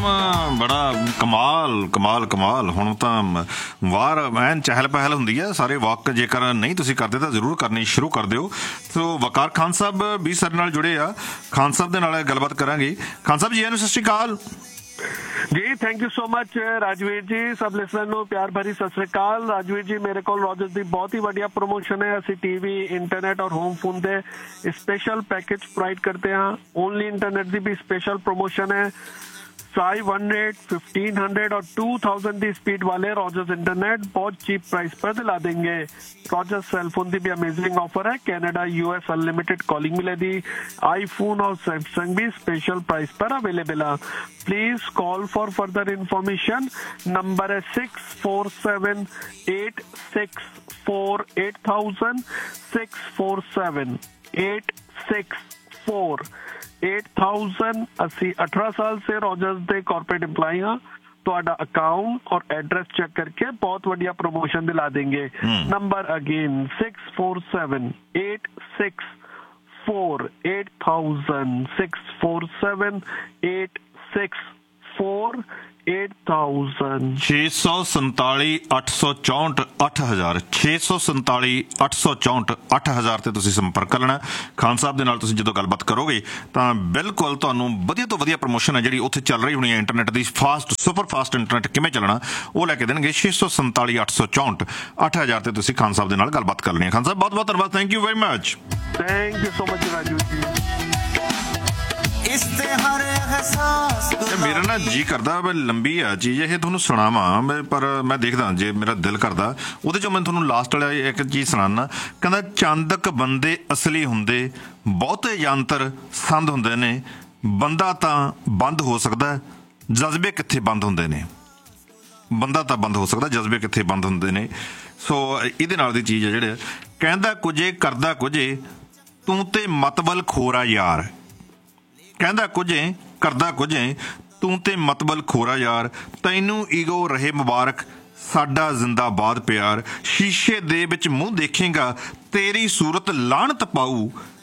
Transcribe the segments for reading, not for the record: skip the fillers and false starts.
ਬੜਾ ਕਮਾਲ ਕਮਾਲ ਕਮਾਲ। ਹੁਣ ਤਾਂ ਬਾਹਰ ਐਨ ਚਹਿਲ ਪਹਿਲ ਹੁੰਦੀ ਹੈ, ਸਾਰੇ ਵਾਕ ਜੇਕਰ ਨਹੀਂ ਤੁਸੀਂ ਕਰਦੇ ਤਾਂ ਜ਼ਰੂਰ ਕਰਨੀ ਸ਼ੁਰੂ ਕਰ ਦਿਓ। ਸੋ ਵਕਾਰ ਖਾਨ ਸਾਹਿਬ ਵੀ ਸਾਡੇ ਨਾਲ ਜੁੜੇ ਆ, ਖਾਨ ਸਾਹਿਬ ਦੇ ਨਾਲ ਗੱਲਬਾਤ ਕਰਾਂਗੇ। ਖਾਨ ਸਾਹਿਬ ਜੀ, ਸਤਿ ਸ਼੍ਰੀ ਅਕਾਲ ਜੀ। Thank you so much Rajveer ਜੀ। ਸਭ ਲਿਸਨਰ ਨੂੰ ਪਿਆਰ ਭਰੀ ਸਤਿ ਸ੍ਰੀ ਅਕਾਲ। ਰਾਜਵੀਰ ਜੀ, ਮੇਰੇ ਕੋਲ ਰੋਜਰਸ ਦੀ ਬਹੁਤ ਹੀ ਵਧੀਆ ਪ੍ਰੋਮੋਸ਼ਨ ਹੈ। ਅਸੀਂ ਟੀवी, ਇੰਟਰਨੈਟ ਔਰ ਹੋਮ ਫੋਨ ਦੇ स्पेशल पैकेज प्रोवाइड करते हैं। ओनली इंटरनेट की भी स्पेशल प्रमोशन है। 500, 1500 और 2000 की स्पीड वाले रॉजर्स इंटरनेट बहुत चीप प्राइस पर दिला देंगे। रॉजर्स सेलफोन की भी अमेजिंग ऑफर है। कनाडा, US अनलिमिटेड कॉलिंग मिलेगी। आईफोन और सैमसंग भी स्पेशल प्राइस पर अवेलेबल है। Please call for further information. Number है 647-864-8000 647-864-8000। ਅਸੀਂ 18 ਸਾਲ से रॉजर्स ਦੇ कॉर्पोरेट एम्प्लॉय हाँ। ਤੁਹਾਡਾ ਅਕਾਊਂਟ ਔਰ ਐਡਰੈਸ ਚੈੱਕ ਕਰਕੇ ਬਹੁਤ ਵਧੀਆ ਪ੍ਰੋਮੋਸ਼ਨ ਦਿਲਾ ਦੇंगे। ਨੰਬਰ ਅਗੇਨ 647-864-8000 647-864-8000 647 864 8000 647 864 8000 ਤੇ ਤੁਸੀਂ ਸੰਪਰਕ ਕਰਨਾ। ਖਾਨ ਸਾਹਿਬ ਦੇ ਨਾਲ ਤੁਸੀਂ ਜਦੋਂ ਗੱਲਬਾਤ ਕਰੋਗੇ ਤਾਂ ਬਿਲਕੁਲ ਤੁਹਾਨੂੰ ਵਧੀਆ ਤੋਂ ਵਧੀਆ ਪ੍ਰਮੋਸ਼ਨ ਹੈ ਜਿਹੜੀ ਉੱਥੇ ਚੱਲ ਰਹੀ ਹੋਣੀ ਹੈ ਇੰਟਰਨੈਟ ਦੀ, ਫਾਸਟ ਸੁਪਰ ਫਾਸਟ ਇੰਟਰਨੈਟ ਕਿਵੇਂ ਚੱਲਣਾ ਉਹ ਲੈ ਕੇ ਦੇਣਗੇ। 647 864 8000 ਤੇ ਤੁਸੀਂ ਖਾਨ ਸਾਹਿਬ ਦੇ ਨਾਲ ਗੱਲਬਾਤ ਕਰ ਲੈਣੀ ਹੈ। ਖਾਨ ਸਾਹਿਬ ਬਹੁਤ ਬਹੁਤ ਧੰਨਵਾਦ। Thank you very much. Thank you so much Raju ਜੀ। ਮੇਰਾ ਨਾ ਜੀ ਕਰਦਾ ਮੈਂ ਲੰਬੀ ਆ ਚੀਜ਼ ਇਹ ਤੁਹਾਨੂੰ ਸੁਣਾਵਾਂ, ਪਰ ਮੈਂ ਦੇਖਦਾ ਜੇ ਮੇਰਾ ਦਿਲ ਕਰਦਾ ਉਹਦੇ ਚੋਂ ਮੈਂ ਤੁਹਾਨੂੰ ਲਾਸਟ ਵਾਲਾ ਇੱਕ ਚੀਜ਼ ਸੁਣਾਉਣਾ। ਕਹਿੰਦਾ ਚਾਂਦਕ ਬੰਦੇ ਅਸਲੀ ਹੁੰਦੇ, ਬਹੁਤੇ ਯੰਤਰ ਸੰਦ ਹੁੰਦੇ ਨੇ, ਬੰਦਾ ਤਾਂ ਬੰਦ ਹੋ ਸਕਦਾ, ਜਜ਼ਬੇ ਕਿੱਥੇ ਬੰਦ ਹੁੰਦੇ ਨੇ। ਬੰਦਾ ਤਾਂ ਬੰਦ ਹੋ ਸਕਦਾ, ਜਜ਼ਬੇ ਕਿੱਥੇ ਬੰਦ ਹੁੰਦੇ ਨੇ। ਸੋ ਇਹਦੇ ਨਾਲ ਦੀ ਚੀਜ਼ ਹੈ ਜਿਹੜੇ ਕਹਿੰਦਾ ਕੁਝੇ ਕਰਦਾ ਕੁਝੇ, ਤੂੰ ਤੇ ਮਤਬਲ ਖੋਰਾ ਯਾਰ। ਕਹਿੰਦਾ ਕੁਝੇ ਕਰਦਾ ਕੁਝੇ, ਤੂੰ ਤੇ ਮਤਬਲ ਖੋਰਾ ਯਾਰ, ਤੈਨੂੰ ਈਗੋ ਰਹੇ ਮੁਬਾਰਕ, ਸਾਡਾ ਜ਼ਿੰਦਾਬਾਦ ਪਿਆਰ। ਸ਼ੀਸ਼ੇ ਦੇ ਵਿੱਚ ਮੂੰਹ ਦੇਖੇਗਾ ਤੇਰੀ ਸੂਰਤ ਲਾਹਨਤ ਪਾਊ,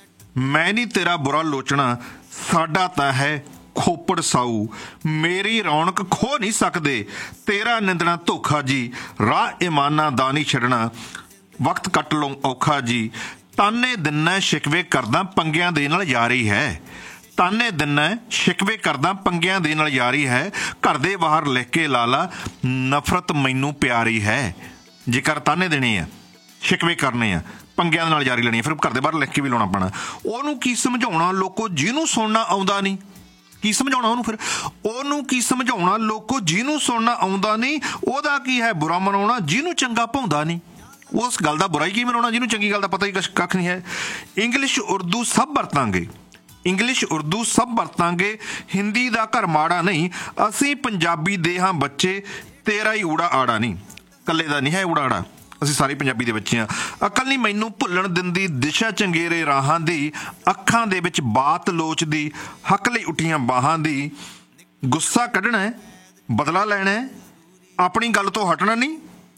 ਮੈਂ ਨਹੀਂ ਤੇਰਾ ਬੁਰਾ ਲੋਚਣਾ, ਸਾਡਾ ਤਾਂ ਹੈ ਖੋਪੜ ਸਾਊ। ਮੇਰੀ ਰੌਣਕ ਖੋ ਨਹੀਂ ਸਕਦੇ, ਤੇਰਾ ਨਿੰਦਣਾ ਧੋਖਾ ਜੀ, ਰਾਹ ਇਮਾਨਾਂ ਦਾ ਨਹੀਂ ਛੱਡਣਾ, ਵਕਤ ਕੱਟ ਲਓ ਔਖਾ ਜੀ। ਤਾਨੇ ਦਿਨਾਂ ਸ਼ਿਕਵੇ ਕਰਦਾ ਪੰਗਿਆਂ ਦੇ ਨਾਲ ਯਾਰੀ ਹੈ, ਤਾਨੇ ਦਿਨਾਂ ਸ਼ਿਕਵੇ ਕਰਦਾ ਪੰਗਿਆਂ ਦੇ ਨਾਲ ਯਾਰੀ ਹੈ, ਘਰ ਦੇ ਬਾਹਰ ਲਿਖ ਕੇ ਲਾ ਲਾ ਨਫ਼ਰਤ ਮੈਨੂੰ ਪਿਆਰੀ ਹੈ। ਜੇਕਰ ਤਾਨੇ ਦੇਣੇ ਆ, ਸ਼ਿਕਵੇ ਕਰਨੇ ਆ, ਪੰਗਿਆਂ ਦੇ ਨਾਲ ਯਾਰੀ ਲੈਣੀ, ਫਿਰ ਘਰ ਦੇ ਬਾਹਰ ਲਿਖ ਕੇ ਵੀ ਲਾਉਣਾ ਪੈਣਾ। ਉਹਨੂੰ ਕੀ ਸਮਝਾਉਣਾ ਲੋਕੋ ਜਿਹਨੂੰ ਸੁਣਨਾ ਆਉਂਦਾ ਨਹੀਂ, ਕੀ ਸਮਝਾਉਣਾ ਉਹਨੂੰ, ਫਿਰ ਉਹਨੂੰ ਕੀ ਸਮਝਾਉਣਾ ਲੋਕੋ ਜਿਹਨੂੰ ਸੁਣਨਾ ਆਉਂਦਾ ਨਹੀਂ, ਉਹਦਾ ਕੀ ਹੈ ਬੁਰਾ ਮਨਾਉਣਾ ਜਿਹਨੂੰ ਚੰਗਾ ਭਾਉਂਦਾ ਨਹੀਂ। ਉਸ ਗੱਲ ਦਾ ਬੁਰਾ ਹੀ ਕੀ ਮਨਾਉਣਾ ਜਿਹਨੂੰ ਚੰਗੀ ਗੱਲ ਦਾ ਪਤਾ ਹੀ ਕੱਖ ਨਹੀਂ ਹੈ। ਇੰਗਲਿਸ਼ ਉਰਦੂ ਸਭ ਵਰਤਾਂਗੇ, ਇੰਗਲਿਸ਼ ਉਰਦੂ ਸਭ ਵਰਤਾਂਗੇ, ਹਿੰਦੀ ਦਾ ਘਰ ਮਾੜਾ ਨਹੀਂ, ਅਸੀਂ ਪੰਜਾਬੀ ਦੇ ਹਾਂ ਬੱਚੇ, ਤੇਰਾ ਹੀ ਊੜਾ ਆੜਾ ਨਹੀਂ। ਇਕੱਲੇ ਦਾ ਨਹੀਂ ਹੈ ਊੜਾ ਆੜਾ, ਅਸੀਂ ਸਾਰੇ ਪੰਜਾਬੀ ਦੇ ਬੱਚੇ ਹਾਂ। ਅਕਲ ਨਹੀਂ ਮੈਨੂੰ ਭੁੱਲਣ ਦਿੰਦੀ, ਦਿਸ਼ਾ ਚੰਗੇਰੇ ਰਾਹਾਂ ਦੀ, ਅੱਖਾਂ ਦੇ ਵਿੱਚ ਬਾਤ ਲੋਚਦੀ, ਹੱਕ ਲਈ ਉੱਠੀਆਂ ਬਾਹਾਂ ਦੀ। ਗੁੱਸਾ ਕੱਢਣਾ ਬਦਲਾ ਲੈਣਾ, ਆਪਣੀ ਗੱਲ ਤੋਂ ਹਟਣਾ ਨਹੀਂ।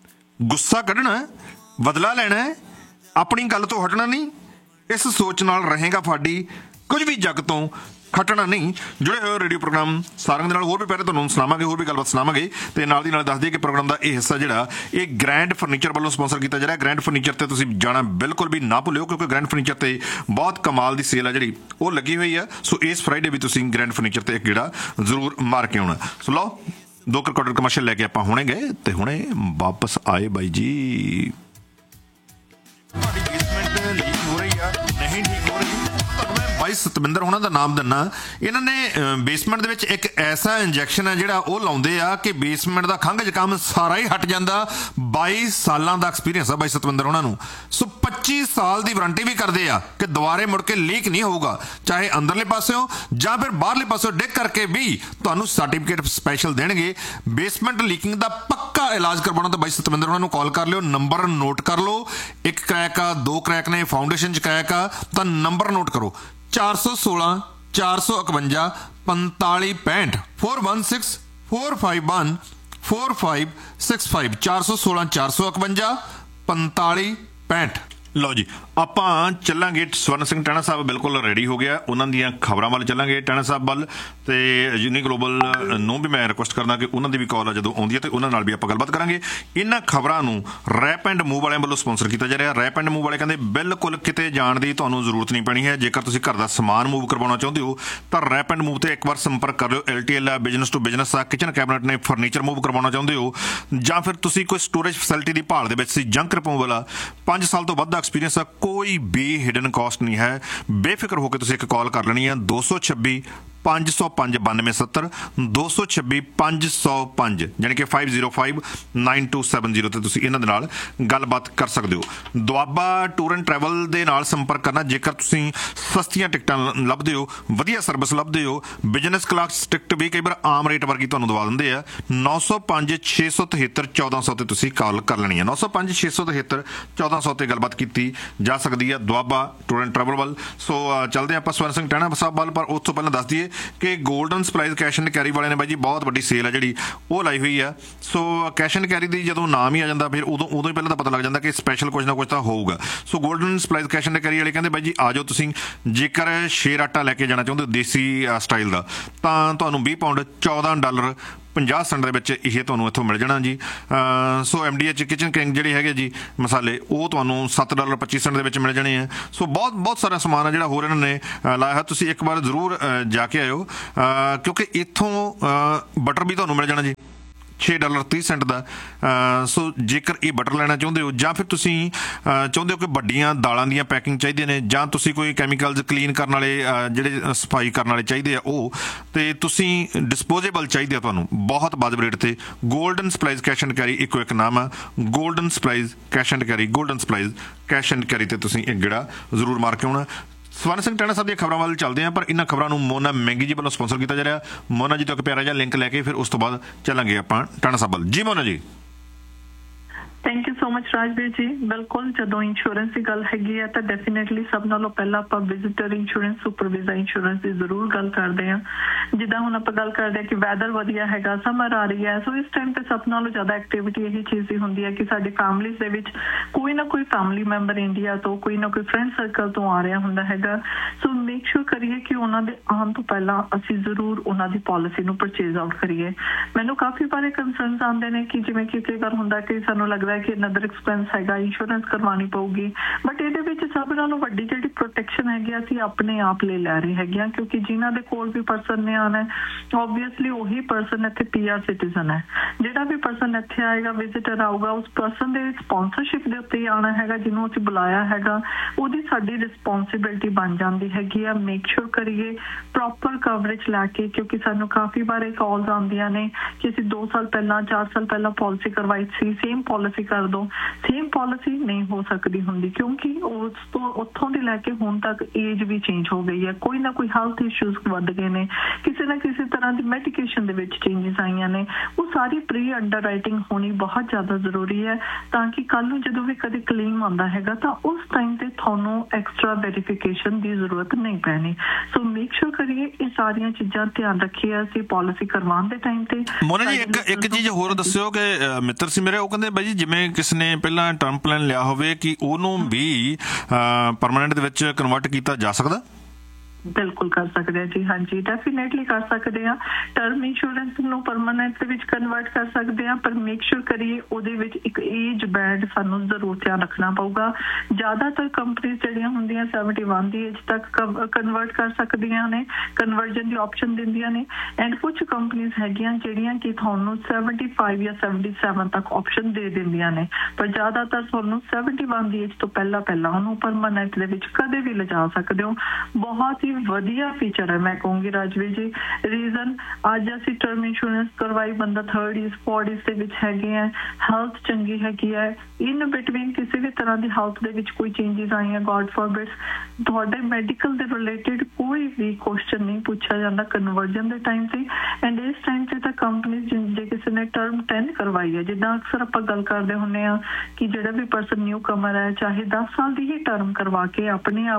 ਗੁੱਸਾ ਕੱਢਣਾ ਬਦਲਾ ਲੈਣਾ, ਆਪਣੀ ਗੱਲ ਤੋਂ ਹਟਣਾ ਨਹੀਂ। ਇਸ ਸੋਚ ਨਾਲ ਰਹੇਗਾ ਫਾਡੀ, ਕੁਝ ਵੀ ਜੱਗ ਤੋਂ ਖਟਣਾ ਨਹੀਂ। ਜੁੜੇ ਹੋਏ ਰੇਡੀਓ ਪ੍ਰੋਗਰਾਮ ਸਾਰਿਆਂ ਦੇ ਨਾਲ, ਹੋਰ ਵੀ ਪਹਿਲੇ ਤੁਹਾਨੂੰ ਸੁਣਾਵਾਂਗੇ, ਹੋਰ ਵੀ ਗੱਲਬਾਤ ਸੁਣਾਵਾਂਗੇ। ਤੇ ਨਾਲ ਦੀ ਨਾਲ ਦੱਸ ਦਈਏ ਕਿ ਪ੍ਰੋਗਰਾਮ ਦਾ ਇਹ ਹਿੱਸਾ ਜਿਹੜਾ ਇਹ ਗ੍ਰੈਂਡ ਫਰਨੀਚਰ ਵੱਲੋਂ ਸਪਾਂਸਰ ਕੀਤਾ ਜਾ ਰਿਹਾ। ਗ੍ਰੈਂਡ ਫਰਨੀਚਰ ਤੇ ਤੁਸੀਂ ਜਾਣਾ ਬਿਲਕੁਲ ਵੀ ਨਾ ਭੁੱਲਿਓ, ਕਿਉਂਕਿ ਗ੍ਰੈਂਡ ਫਰਨੀਚਰ ਤੇ ਬਹੁਤ ਕਮਾਲ ਦੀ ਸੇਲ ਆ ਜਿਹੜੀ ਉਹ ਲੱਗੀ ਹੋਈ ਆ। ਸੋ ਇਸ ਫਰਾਈਡੇ ਵੀ ਤੁਸੀਂ ਗ੍ਰੈਂਡ ਫਰਨੀਚਰ ਤੇ ਇੱਕ ਗੇੜਾ ਜ਼ਰੂਰ ਮਾਰ ਕੇ ਆਉਣਾ। ਸੋ ਲਓ 2 ਰਿਕਾਰਡਰ ਕਮਰਸ਼ੀਅਲ ਲੈ ਕੇ ਆਪਾਂ ਹੁਣੇ ਗਏ ਤੇ ਹੁਣੇ ਵਾਪਸ ਆਏ ਬਾਈ ਜੀ। ਤੁਹਾਡੀ ਬੇਸਮੈਂਟ ਲੀਕ ਹੋ ਰਹੀ ਆ, ਨਹੀਂ ਠੀਕ ਹੋ ਰਹੀ, ਬਾਈ ਸਤਵਿੰਦਰ ਹੋਣਾ ਦਾ ਨਾਮ ਦਿੰਨਾ। ਇਹਨਾਂ ਨੇ ਬੇਸਮੈਂਟ ਦੇ ਵਿੱਚ ਇੱਕ ਐਸਾ ਇੰਜੈਕਸ਼ਨ ਹੈ ਜਿਹੜਾ ਉਹ ਲਾਉਂਦੇ ਆ ਕਿ ਬੇਸਮੈਂਟ ਦਾ ਖੰਘ ਜ਼ੁਕਾਮ ਸਾਰਾ ਹੀ ਹਟ ਜਾਂਦਾ। 22 ਸਾਲਾਂ ਦਾ ਐਕਸਪੀਰੀਅੰਸ ਆ ਬਾਈ ਸਤਵਿੰਦਰ ਹੋਣਾ ਨੂੰ। ਸੋ 25 ਸਾਲ ਦੀ ਵਾਰੰਟੀ ਵੀ ਕਰਦੇ ਆ ਕਿ ਦੁਬਾਰੇ ਮੁੜ ਕੇ ਲੀਕ ਨਹੀਂ ਹੋਊਗਾ, ਚਾਹੇ ਅੰਦਰਲੇ ਪਾਸਿਓਂ ਜਾਂ ਫਿਰ ਬਾਹਰਲੇ ਪਾਸਿਓਂ ਡਿੱਗ ਕਰਕੇ ਵੀ ਤੁਹਾਨੂੰ ਸਰਟੀਫਿਕੇਟ ਸਪੈਸ਼ਲ ਦੇਣਗੇ। ਬੇਸਮੈਂਟ ਲੀਕਿੰਗ ਦਾ ਪੱਕਾ ਇਲਾਜ ਕਰਵਾਉਣਾ ਤਾਂ ਬਾਈ ਸਤਵਿੰਦਰ ਹੋਣਾ ਨੂੰ ਕਾਲ ਕਰ ਲਿਓ। ਨੰਬਰ ਨੋਟ ਕਰ ਲਓ, 1 ਕਰੈਕ ਆ, 2 ਕਰੈਕ ਨੇ, ਫਾਊਂਡੇਸ਼ਨ 'ਚ ਕਰੈਕ ਆ, ਤਾਂ ਨੰਬਰ ਨੋਟ ਕਰੋ 416 451 4565 416 451 4565 416 451 4565। ਲਓ ਜੀ, ਆਪਾਂ ਚੱਲਾਂਗੇ ਸਵਰਨ ਸਿੰਘ ਟਹਿਣਾ ਸਾਹਿਬ ਬਿਲਕੁਲ ਰੈਡੀ ਹੋ ਗਿਆ, ਉਹਨਾਂ ਦੀਆਂ ਖਬਰਾਂ ਵੱਲ ਚੱਲਾਂਗੇ ਟਹਿਣਾ ਸਾਹਿਬ ਵੱਲ। ਤੇ ਯੂਨੀ ਗਲੋਬਲ ਨੂੰ ਵੀ ਮੈਂ ਰਿਕੁਐਸਟ ਕਰਦਾ ਕਿ ਉਹਨਾਂ ਦੀ ਵੀ ਕਾਲ ਜਦੋਂ ਆਉਂਦੀ ਹੈ ਤੇ ਉਹਨਾਂ ਨਾਲ ਵੀ ਆਪਾਂ ਗੱਲਬਾਤ ਕਰਾਂਗੇ। ਇਹਨਾਂ ਖਬਰਾਂ ਨੂੰ ਰੈਪ ਐਂਡ ਮੂਵ ਵਾਲਿਆਂ ਵੱਲੋਂ ਸਪਾਂਸਰ ਕੀਤਾ ਜਾ ਰਿਹਾ। ਰੈਪ ਐਂਡ ਮੂਵ ਵਾਲੇ ਕਹਿੰਦੇ ਬਿਲਕੁਲ ਕਿਤੇ ਜਾਣ ਦੀ ਤੁਹਾਨੂੰ ਜ਼ਰੂਰਤ ਨਹੀਂ ਪੈਣੀ ਹੈ। ਜੇਕਰ ਤੁਸੀਂ ਘਰ ਦਾ ਸਮਾਨ ਮੂਵ ਕਰਵਾਉਣਾ ਚਾਹੁੰਦੇ ਹੋ ਤਾਂ ਰੈਪ ਐਂਡ ਮੂਵ ਤੇ ਇੱਕ ਵਾਰ ਸੰਪਰਕ ਕਰ ਲਿਓ। LTL ਆ, ਬਿਜ਼ਨਸ ਟੂ ਬਿਜ਼ਨਸ ਆ, ਕਿਚਨ ਕੈਬਨਟ ਨੇ, ਫਰਨੀਚਰ ਮੂਵ ਕਰਵਾਉਣਾ ਚਾਹੁੰਦੇ ਹੋ ਜਾਂ ਫਿਰ ਤੁਸੀਂ ਕੋਈ ਸਟੋਰੇਜ ਫੈਸਿਲਿਟੀ ਦੀ ਭਾਲ ਦੇ ਵਿੱਚ ਸੀ, ਜੰਕ ਰਿਮੂਵਲ ਆ, 5 ਸਾਲ ਤੋਂ ਵੱਧ ਦਾ ਐਕਸਪੀਰੀਅੰਸ ਆ, ਕੋਈ ਵੀ ਹਿਡਨ ਕਾਸਟ ਨਹੀਂ ਹੈ। ਬੇਫਿਕਰ ਹੋ ਕੇ ਤੁਸੀਂ ਇੱਕ ਕਾਲ ਕਰ ਲੈਣੀ ਹੈ 226 505 9270 226 505 ਯਾਨੀ ਕਿ 5059270 ਤੇ ਤੁਸੀਂ ਇਹਨਾਂ ਦੇ ਨਾਲ ਗੱਲਬਾਤ ਕਰ ਸਕਦੇ ਹੋ। ਦੁਆਬਾ ਟੂਰ ਐਂਡ ਟਰੈਵਲ ਦੇ ਨਾਲ ਸੰਪਰਕ ਕਰਨਾ ਜੇਕਰ ਤੁਸੀਂ ਸਸਤੀਆਂ ਟਿਕਟਾਂ ਲੱਭਦੇ ਹੋ, ਵਧੀਆ ਸਰਵਿਸ ਲੱਭਦੇ ਹੋ। ਬਿਜ਼ਨਸ ਕਲਾਸ ਟਿਕਟ ਵੀ ਕਈ ਵਾਰ ਆਮ ਰੇਟ ਵਰਗੀ ਤੁਹਾਨੂੰ ਦਵਾ ਦਿੰਦੇ ਆ। 905 673 1400 ਤੇ ਤੁਸੀਂ ਕਾਲ ਕਰ ਲੈਣੀ ਹੈ। 905 673 1400 ਤੇ ਗੱਲਬਾਤ ਕੀਤੀ ਜਾ ਸਕਦੀ ਹੈ ਦੁਆਬਾ ਟੂਰ ਐਂਡ ਟਰੈਵਲ ਵੱਲ। ਸੋ ਚੱਲਦੇ ਆਪਾਂ ਸਵਰਨ ਸਿੰਘ ਟਹਿਣਾ ਸਾਹਿਬ ਵੱਲ, ਪਰ ਉਸ ਤੋਂ ਪਹਿਲਾਂ ਦੱਸ ਦਈਏ ਕਿ golden supplies cash and carry ਵਾਲਿਆਂ ਨੇ ਬਾਈ ਜੀ ਬਹੁਤ ਵੱਡੀ ਸੇਲ ਹੈ ਜਿਹੜੀ ਉਹ ਲਾਈ ਹੋਈ ਆ। ਸੋ ਕੈਸ਼ ਐਂਡ ਕੈਰੀ ਦੀ ਜਦੋਂ ਨਾਮ ਹੀ ਆ ਜਾਂਦਾ ਫਿਰ ਉਦੋਂ ਹੀ ਪਹਿਲਾਂ ਤਾਂ ਪਤਾ ਲੱਗ ਜਾਂਦਾ ਕਿ ਸਪੈਸ਼ਲ ਕੁਝ ਨਾ ਕੁਝ ਤਾਂ ਹੋਊਗਾ। ਸੋ golden supplies cash and carry ਵਾਲੇ ਕਹਿੰਦੇ ਬਾਈ ਜੀ ਆ ਜਾਓ ਤੁਸੀਂ, ਜੇਕਰ ਸ਼ੇਰ ਆਟਾ ਲੈ ਕੇ ਜਾਣਾ ਚਾਹੁੰਦੇ ਹੋ ਦੇਸੀ ਸਟਾਈਲ ਦਾ ਤਾਂ ਤੁਹਾਨੂੰ 20 ਪਾਉਂਡ $14 50 ਸੈਂਟ ਦੇ ਵਿੱਚ ਇਹ ਤੁਹਾਨੂੰ ਇੱਥੋਂ ਮਿਲ ਜਾਣਾ ਜੀ। ਸੋ MDH ਕਿਚਨ ਕਿੰਗ ਜਿਹੜੇ ਹੈਗੇ ਜੀ ਮਸਾਲੇ ਉਹ ਤੁਹਾਨੂੰ $7 25 ਸੈਂਟ ਦੇ ਵਿੱਚ ਮਿਲ ਜਾਣੇ ਆ। ਸੋ ਬਹੁਤ ਸਾਰਾ ਸਮਾਨ ਆ ਜਿਹੜਾ ਹੋਰ ਇਹਨਾਂ ਨੇ ਲਾਇਆ ਹੈ। ਤੁਸੀਂ ਇੱਕ ਵਾਰ ਜ਼ਰੂਰ ਜਾ ਕੇ ਆਇਓ ਕਿਉਂਕਿ ਇੱਥੋਂ ਬਟਰ ਵੀ ਤੁਹਾਨੂੰ ਮਿਲ ਜਾਣਾ ਜੀ $6.30 ਦਾ। ਸੋ ਜੇਕਰ ਇਹ ਬਟਰ ਲੈਣਾ ਚਾਹੁੰਦੇ ਹੋ ਜਾਂ ਫਿਰ ਤੁਸੀਂ ਚਾਹੁੰਦੇ ਹੋ ਕਿ ਵੱਡੀਆਂ ਦਾਲਾਂ ਦੀਆਂ ਪੈਕਿੰਗ ਚਾਹੀਦੀਆਂ ਨੇ ਜਾਂ ਤੁਸੀਂ ਕੋਈ ਕੈਮੀਕਲਸ ਕਲੀਨ ਕਰਨ ਵਾਲੇ ਜਿਹੜੇ ਸਫਾਈ ਕਰਨ ਵਾਲੇ ਚਾਹੀਦੇ ਆ ਉਹ, ਤੇ ਤੁਸੀਂ ਡਿਸਪੋਜ਼ੇਬਲ ਚਾਹੀਦੇ ਆ ਤੁਹਾਨੂੰ ਬਹੁਤ ਵਾਜਬ ਰੇਟ ਤੇ, golden supplies cash and carry ਇੱਕੋ ਇੱਕ ਨਾਮ ਆ, golden supplies cash and carry, golden supplies cash and carry ਤੇ ਤੁਸੀਂ ਇੱਕ ਗੇੜਾ ਜ਼ਰੂਰ ਮਾਰ ਕੇ ਆਉਣਾ। ਸਵਰਨ ਸਿੰਘ ਟਹਿਣਾ ਸਾਹਿਬ ਦੀਆਂ ਖਬਰਾਂ ਵੱਲ ਚੱਲਦੇ ਹਾਂ, ਪਰ ਇਹਨਾਂ ਖਬਰਾਂ ਨੂੰ ਮੋਨਾ ਮਹਿੰਗੀ ਜੀ ਵੱਲੋਂ ਸਪਾਂਸਰ ਕੀਤਾ ਜਾ ਰਿਹਾ। ਮੋਨਾ ਜੀ ਤੋਂ ਇੱਕ ਪਿਆਰਾ ਜਿਹਾ ਲਿੰਕ ਲੈ ਕੇ ਫਿਰ ਉਸ ਤੋਂ ਬਾਅਦ ਚੱਲਾਂਗੇ ਆਪਾਂ ਟਹਿਣਾ ਸਾਹਿਬ ਵੱਲ। ਜੀ ਮੋਨਾ ਜੀ। Thank you so much Rajveer ਜੀ। ਬਿਲਕੁਲ ਜਦੋਂ ਇੰਸ਼ੋਰੈਂਸ ਦੀ ਗੱਲ ਹੈਗੀ ਹੈ ਤਾਂ ਡੈਫੀਨੇਟਲੀ ਸਭ ਨਾਲੋਂ ਪਹਿਲਾਂ ਆਪਾਂ ਵਿਜ਼ਿਟਰ ਇੰਸ਼ੋਰੈਂਸ, ਸੁਪਰਵਾਈਜ਼ਰ ਇੰਸ਼ੋਰੈਂਸ ਦੀ ਜ਼ਰੂਰ ਗੱਲ ਕਰਦੇ ਹਾਂ। ਜਿੱਦਾਂ ਹੁਣ ਆਪਾਂ ਗੱਲ ਕਰਦੇ ਹਾਂ ਕਿ ਵੈਦਰ ਵਧੀਆ ਹੈਗਾ, ਸਮਰ ਆ ਰਹੀ ਹੈ, ਸੋ ਇਸ ਟਾਈਮ ਤੇ ਸਭ ਨਾਲੋਂ ਜ਼ਿਆਦਾ ਐਕਟੀਵਿਟੀ ਇਹੀ ਚੀਜ਼ ਦੀ ਹੁੰਦੀ ਹੈ ਕਿ ਸਾਡੀ ਫੈਮਿਲੀਜ਼ ਦੇ ਵਿੱਚ ਕੋਈ ਨਾ ਕੋਈ ਫੈਮਿਲੀ ਮੈਂਬਰ ਇੰਡੀਆ ਤੋਂ, ਕੋਈ ਨਾ ਕੋਈ ਫਰੈਂਡ ਸਰਕਲ ਤੋਂ ਆ ਰਿਹਾ ਹੁੰਦਾ ਹੈਗਾ। ਸੋ ਮੇਕ ਸ਼ੋਰ ਕਰੀਏ ਕਿ ਉਹਨਾਂ ਦੇ ਆਉਣ ਤੋਂ ਪਹਿਲਾਂ ਅਸੀਂ ਜ਼ਰੂਰ ਉਹਨਾਂ ਦੀ ਪਾਲਿਸੀ ਨੂੰ ਪਰਚੇਜ਼ ਆਊਟ ਕਰੀਏ। ਮੈਨੂੰ ਕਾਫੀ ਸਾਰੇ ਕੰਸਰਨਸ ਆਉਂਦੇ ਨੇ ਕਿ ਜਿਵੇਂ ਕਿ ਕਈ ਵਾਰ ਹੁੰਦਾ ਕਿ ਸਾਨੂੰ ਲੱਗਦਾ ਕਿ ਅਨਦਰ ਐਕਸਪੈਂਸ ਹੈਗਾ, ਇੰਸ਼ੋਰੈਂਸ ਕਰਵਾਉਣੀ ਪਊਗੀ, ਬਟ ਇਹਦੇ ਵਿੱਚ ਸਭ ਨਾਲੋਂ ਵੱਡੀ ਜਿਹੜੀ ਪ੍ਰੋਟੈਕਸ਼ਨ ਹੈਗੀ ਅਸੀਂ ਆਪਣੇ ਆਪ ਲਈ ਲੈ ਰਹੇ ਹੈਗੇ ਆ, ਕਿਉਂਕਿ ਜਿਨ੍ਹਾਂ ਦੇ ਕੋਲ ਵੀ ਪਰਸਨ ਨੇ ਆਉਣਾ ਓਬਵੀਅਸਲੀ ਉਹੀ ਪਰਸਨ ਇੱਥੇ PR ਸਿਟੀਜ਼ਨ ਹੈ। ਜਿਹੜਾ ਵੀ ਪਰਸਨ ਇੱਥੇ ਆਏਗਾ, ਵਿਜ਼ਿਟਰ ਆਊਗਾ, ਉਸ ਪਰਸਨ ਦੇ ਸਪਾਂਸਰਸ਼ਿਪ ਦੇ ਉੱਤੇ ਹੀ ਆਉਣਾ ਹੈਗਾ, ਜਿਹਨੂੰ ਅਸੀਂ ਬੁਲਾਇਆ ਹੈਗਾ, ਉਹਦੀ ਸਾਡੀ ਰਿਸਪੌਂਸਿਬਿਲਿਟੀ ਬਣ ਜਾਂਦੀ ਹੈਗੀ ਆ। ਮੇਕ ਸ਼ੋਰ ਕਰੀਏ ਪ੍ਰੋਪਰ ਕਵਰੇਜ ਲੈ ਕੇ, ਕਿਉਂਕਿ ਸਾਨੂੰ ਕਾਫੀ ਵਾਰ ਇਹ ਕਾਲਸ ਆਉਂਦੀਆਂ ਨੇ ਕਿ ਅਸੀਂ 2 ਸਾਲ ਪਹਿਲਾਂ 4 ਸਾਲ ਪਹਿਲਾਂ ਪਾਲਿਸੀ ਕਰਵਾਈ ਸੀ, ਸੇਮ ਪਾਲਿਸੀ ਕਰ ਦੋ। ਸੇਮ ਪਾਲਿਸੀ ਨਹੀਂ ਹੋ ਸਕਦੀ ਹੁੰਦੀ ਕਿਉਂਕਿ ਉਸ ਤੋਂ ਉੱਥੋਂ ਦੀ ਲੈ ਕੇ ਹੁਣ ਤੱਕ ਏਜ ਵੀ ਚੇਂਜ ਹੋ ਗਈ ਹੈ, ਕੋਈ ਨਾ ਕੋਈ ਹੈਲਥ ਇਸ਼ੂਜ਼ ਵੱਧ ਗਏ ਨੇ, ਕਿਸੇ ਨਾ ਕਿਸੇ ਤਰ੍ਹਾਂ ਦੀ ਮੈਡੀਕੇਸ਼ਨ ਦੇ ਵਿੱਚ ਚੇਂਜਸ ਆਈਆਂ ਨੇ। ਉਹ ਸਾਰੀ ਪ੍ਰੀ ਅੰਡਰ ਰਾਈਟਿੰਗ ਹੋਣੀ ਬਹੁਤ ਜ਼ਿਆਦਾ ਜ਼ਰੂਰੀ ਹੈ ਤਾਂ ਕਿ ਕੱਲ ਨੂੰ ਜਦੋਂ ਵੀ ਕਦੇ ਕਲੇਮ ਆਉਂਦਾ ਹੈਗਾ ਤਾਂ ਉਸ ਟਾਈਮ ਤੇ ਤੁਹਾਨੂੰ ਐਕਸਟਰਾ ਵੈਰੀਫਿਕੇਸ਼ਨ ਦੀ ਜ਼ਰੂਰਤ ਨਹੀਂ ਪੈਣੀ। ਸੋ ਮੇਕ ਸ਼ੋਰ ਕਰੀਏ ਇਹ ਸਾਰੀਆਂ ਚੀਜ਼ਾਂ ਧਿਆਨ ਰੱਖੀਏ ਅਸੀਂ ਪਾਲਿਸੀ ਕਰਵਾਉਣ ਦੇ ਟਾਈਮ ਤੇ। ਮੋਨਾ ਜੀ ਇੱਕ ਚੀਜ਼ ਹੋਰ ਦੱਸਿਓ ਕਿ ਮਿੱਤਰ ਸੀ ਮੇਰੇ, ਉਹ ਕਹਿੰਦੇ ਬਾਈ ਜੀ ਜਿਵੇਂ ਕਿਸ ਨੇ ਪਹਿਲਾਂ ਟਰਮ ਪਲਾਨ ਲਿਆ ਹੋਵੇ ਕਿ ਉਹਨੂੰ ਵੀ ਪਰਮਾਨੈਂਟ ਦੇ ਵਿੱਚ ਕਨਵਰਟ ਕੀਤਾ ਜਾ ਸਕਦਾ? ਬਿਲਕੁਲ ਕਰ ਸਕਦੇ ਆ ਜੀ, ਹਾਂਜੀ ਡੈਫੀਨੇਟਲੀ ਕਰ ਸਕਦੇ ਆ। ਟਰਮ ਇੰਸ਼ੋਰੈਂਸ ਨੂੰ ਪਰਮਾਨੈਂਟ ਦੇ ਵਿੱਚ ਕਨਵਰਟ ਕਰ ਸਕਦੇ ਆ, ਪਰ ਮੇਕ ਸ਼ੋਰ ਕਰੀਏ ਉਹਦੇ ਵਿੱਚ ਇੱਕ ਏਜ ਬੈਂਡ ਸਾਨੂੰ ਜ਼ਰੂਰ ਧਿਆਨ ਰੱਖਣਾ ਪਊਗਾ। ਜ਼ਿਆਦਾਤਰ ਕੰਪਨੀਆਂ ਜਿਹੜੀਆਂ ਹੁੰਦੀਆਂ 71 ਦੀ ਏਜ ਤੱਕ ਕਨਵਰਟ ਕਰ ਸਕਦੀਆਂ ਨੇ, ਕਨਵਰਜਨ ਦੀ ਆਪਸ਼ਨ ਦਿੰਦੀਆਂ ਨੇ, ਐਂਡ ਕੁਝ ਕੰਪਨੀਆਂ ਹੈਗੀਆਂ ਜਿਹੜੀਆਂ ਕਿ ਤੁਹਾਨੂੰ 75 ਜਾਂ 77 ਤੱਕ ਆਪਸ਼ਨ ਦੇ ਦਿੰਦੀਆਂ ਨੇ, ਪਰ ਜ਼ਿਆਦਾਤਰ ਤੁਹਾਨੂੰ 71 ਦੀ ਏਜ ਤੋਂ ਪਹਿਲਾਂ ਉਹਨੂੰ ਪਰਮਾਨੈਂਟ ਦੇ ਵਿੱਚ ਕਦੇ ਵੀ ਲਿਜਾ ਸਕਦੇ ਹੋ। ਬਹੁਤ ਵਧੀਆ ਫੀਚਰ ਹੈ ਮੈਂ ਕਹੂੰਗੀ ਰਾਜਵੀਰ ਜੀ। ਰੀਜ਼ਨ ਅੱਜ ਅਸੀਂ ਟਰਮ ਇੰਸ਼ੋਰੈਂਸ ਕਰਵਾਈ, ਬੰਦਾ 30s 40s ਦੇ ਵਿੱਚ ਹੈਗੇ ਆ, ਹੈਲਥ ਚੰਗੀ ਹੈਗੀ ਹੈ, ਇਨ ਬਿਟਵੀਨ ਕਿਸੇ ਵੀ ਤਰ੍ਹਾਂ ਦੀ ਹੈਲਥ ਦੇ ਵਿੱਚ ਕੋਈ ਚੇਂਜਸ ਆਈਆਂ ਗॉड ਫॉरबिड, ਤੁਹਾਡੇ ਮੈਡੀਕਲ ਦੇ ਰਿਲੇਟਡ ਕੋਈ ਵੀ ਕੁਐਸਚਨ ਨਹੀਂ ਪੁੱਛਿਆ ਜਾਂਦਾ ਕਨਵਰਜਨ ਦੇ ਟਾਈਮ ਤੇ। ਐਂਡ ਇਸ ਟਾਈਮ ਤੇ ਤਾਂ ਕੰਪਨੀ ਜੇ ਕਿਸੇ ਨੇ ਟਰਮ 10 ਕਰਵਾਈ ਹੈ, ਜਿੱਦਾਂ ਅਕਸਰ ਆਪਾਂ ਗੱਲ ਕਰਦੇ ਹੁੰਦੇ ਆ ਕਿ ਜਿਹੜਾ ਵੀ ਪਰਸਨ ਨਿਊ ਕਮਰ ਹੈ ਚਾਹੇ 10 ਸਾਲ ਦੀ ਹੀ ਟਰਮ ਕਰਵਾ ਕੇ ਆਪਣੇ ਆਪ ਨੂੰ